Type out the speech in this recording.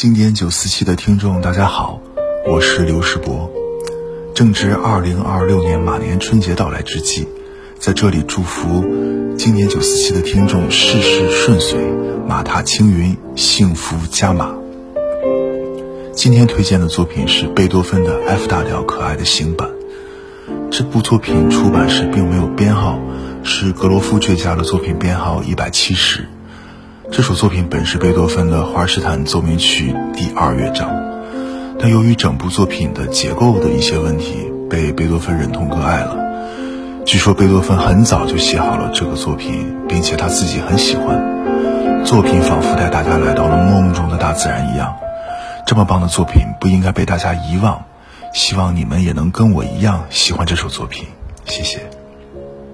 经典947的听众大家好，我是刘世博。正值2026年马年春节到来之际，在这里祝福经典947的听众事事顺遂，马踏青云，幸福加码。今天推荐的作品是贝多芬的 F 大调可爱的行版。这部作品出版时并没有编号，是格罗夫追加了作品编号170。这首作品本是贝多芬的华尔施坦奏鸣曲第2乐章，但由于整部作品的结构的一些问题，被贝多芬忍痛割爱了。据说贝多芬很早就写好了这个作品，并且他自己很喜欢。作品仿佛带大家来到了梦中的大自然一样，这么棒的作品不应该被大家遗忘。希望你们也能跟我一样喜欢这首作品，谢谢。